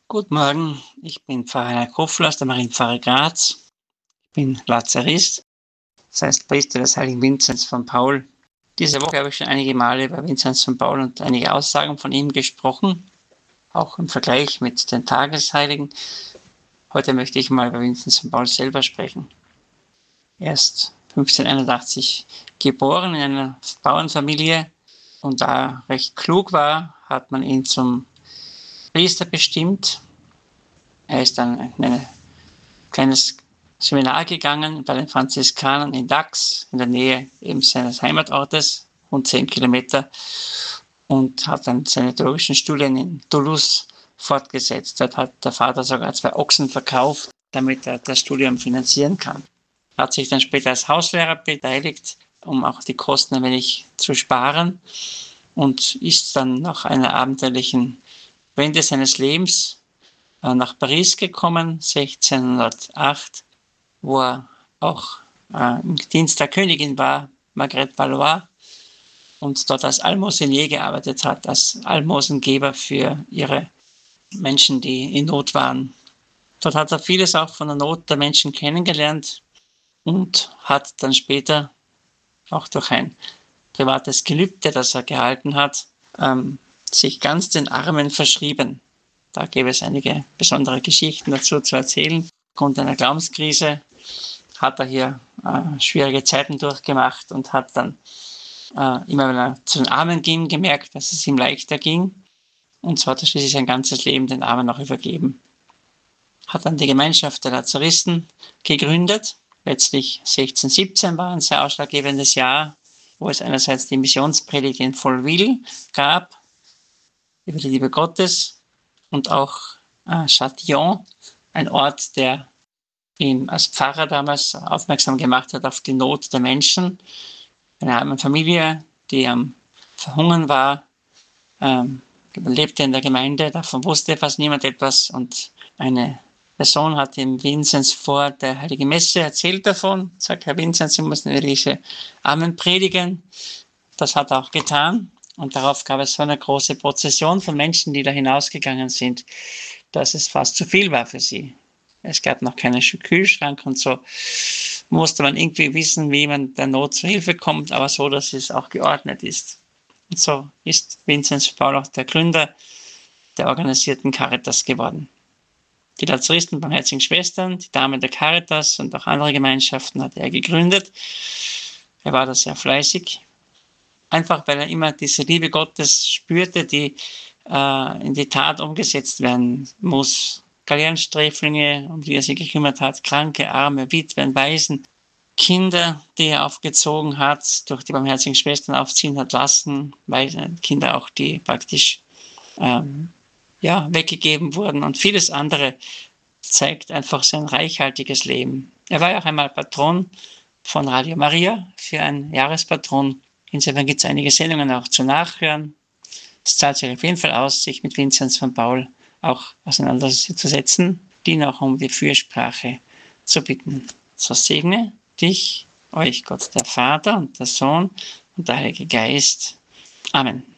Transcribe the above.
Guten Morgen, ich bin Pfarrer Heiner Kofler aus der Marienpfarre Graz. Ich bin Lazarist, das heißt Priester des heiligen Vinzenz von Paul. Diese Woche habe ich schon einige Male über Vinzenz von Paul und einige Aussagen von ihm gesprochen, auch im Vergleich mit den Tagesheiligen. Heute möchte ich mal über Vinzenz von Paul selber sprechen. Er ist 1581 geboren in einer Bauernfamilie und da er recht klug war, hat man ihn zum Priester bestimmt. Er ist dann in ein kleines Seminar gegangen bei den Franziskanern in Dax, in der Nähe eben seines Heimatortes, rund 10 Kilometer, und hat dann seine theologischen Studien in Toulouse fortgesetzt. Dort hat der Vater sogar 2 Ochsen verkauft, damit er das Studium finanzieren kann. Er hat sich dann später als Hauslehrer beteiligt, um auch die Kosten ein wenig zu sparen, und ist dann nach einer abenteuerlichen Wende seines Lebens nach Paris gekommen, 1608, wo er auch im Dienst der Königin war, Marguerite Valois, und dort als Almosenier gearbeitet hat, als Almosengeber für ihre Menschen, die in Not waren. Dort hat er vieles auch von der Not der Menschen kennengelernt und hat dann später auch durch ein privates Gelübde, das er gehalten hat, sich ganz den Armen verschrieben. Da gäbe es einige besondere Geschichten dazu zu erzählen. Aufgrund einer Glaubenskrise hat er hier schwierige Zeiten durchgemacht und hat dann immer, wenn er zu den Armen ging, gemerkt, dass es ihm leichter ging. Und so hat er schließlich sein ganzes Leben den Armen auch übergeben. Hat dann die Gemeinschaft der Lazaristen gegründet. Letztlich 1617 war ein sehr ausschlaggebendes Jahr, wo es einerseits die Missionspredigt in Folleville gab, über die Liebe Gottes, und auch Châtillon, ein Ort, der ihn als Pfarrer damals aufmerksam gemacht hat auf die Not der Menschen. Eine arme Familie, die am Verhungern war, lebte in der Gemeinde, davon wusste fast niemand etwas, und eine Person hat dem Vinzenz vor der Heiligen Messe erzählt davon, sagt: Herr Vinzenz, Sie müssen diese Armen predigen. Das hat er auch getan. Und darauf gab es so eine große Prozession von Menschen, die da hinausgegangen sind, dass es fast zu viel war für sie. Es gab noch keinen Kühlschrank, und so musste man irgendwie wissen, wie man der Not zu Hilfe kommt, aber so, dass es auch geordnet ist. Und so ist Vinzenz von Paul auch der Gründer der organisierten Caritas geworden. Die Lazaristen, Barmherzigen Schwestern, die Damen der Caritas und auch andere Gemeinschaften hat er gegründet. Er war da sehr fleißig. Einfach weil er immer diese Liebe Gottes spürte, die in die Tat umgesetzt werden muss. Galeerensträflinge, um die er sich gekümmert hat, Kranke, Arme, Witwen, Waisen, Kinder, die er aufgezogen hat, durch die Barmherzigen Schwestern aufziehen hat lassen, Kinder auch, die praktisch weggegeben wurden, und vieles andere zeigt einfach sein reichhaltiges Leben. Er war ja auch einmal Patron von Radio Maria für ein Jahrespatron. Insofern gibt es einige Sendungen auch zu nachhören. Es zahlt sich auf jeden Fall aus, sich mit Vinzenz von Paul auch auseinanderzusetzen, ihn auch um die Fürsprache zu bitten. So segne dich, euch Gott der Vater und der Sohn und der Heilige Geist. Amen.